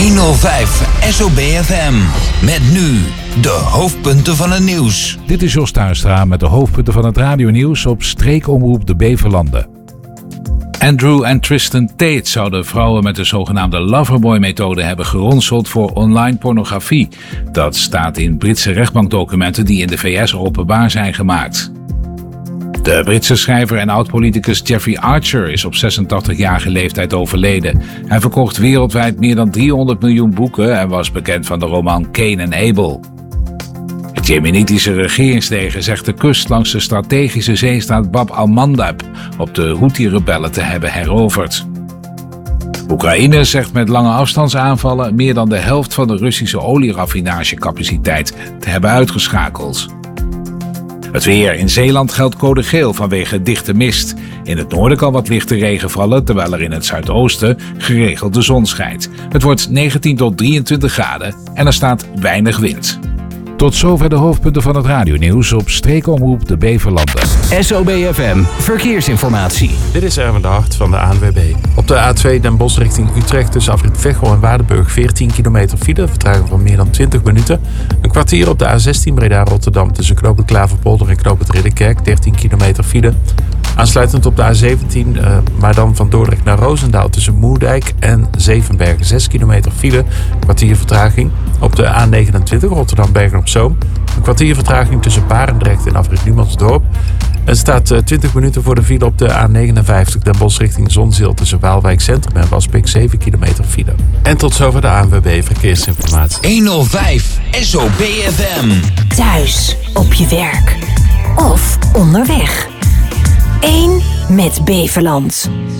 105 SOB-FM. Met nu de hoofdpunten van het nieuws. Dit is Jos Tuinstra met de hoofdpunten van het radionieuws op streekomroep de Beverlanden. Andrew en Tristan Tate zouden vrouwen met de zogenaamde Loverboy-methode hebben geronseld voor online pornografie. Dat staat in Britse rechtbankdocumenten die in de VS openbaar zijn gemaakt. De Britse schrijver en oud-politicus Jeffrey Archer is op 86-jarige leeftijd overleden. Hij verkocht wereldwijd meer dan 300 miljoen boeken en was bekend van de roman Cain en Abel. Het Jemenitische regeringsleger zegt de kust langs de strategische zeestaat Bab al-Mandab op de Houthi-rebellen te hebben heroverd. Oekraïne zegt met lange afstandsaanvallen meer dan de helft van de Russische olieraffinagecapaciteit te hebben uitgeschakeld. Het weer. In Zeeland geldt code geel vanwege dichte mist. In het noorden kan wat lichte regen vallen, terwijl er in het zuidoosten geregeld de zon schijnt. Het wordt 19 tot 23 graden en er staat weinig wind. Tot zover de hoofdpunten van het radionieuws op streekomroep de Beverlanden. SOB-FM Verkeersinformatie. Dit is Erwin de Hart van de ANWB. Op de A2 Den Bosch richting Utrecht tussen afrit Veghel en Waardenburg 14 kilometer file. Vertraging van meer dan 20 minuten. Een kwartier op de A16 Breda-Rotterdam tussen knooppunt Klaverpolder en knooppunt Ridderkerk 13 kilometer file. Aansluitend op de A17, maar dan van Dordrecht naar Roosendaal tussen Moerdijk en Zevenbergen 6 kilometer file. Kwartier vertraging. Op de A29 Rotterdam-Bergen-op-Zoom. Een kwartier vertraging tussen Barendrecht en afrit Numansdorp. Er staat 20 minuten voor de file op de A59 Den Bosch richting Zonzeel tussen Waalwijk Centrum en Waspik 7 kilometer file. En tot zover de ANWB Verkeersinformatie. 105 SOB-FM. Thuis, op je werk of onderweg. 1 met Beverland.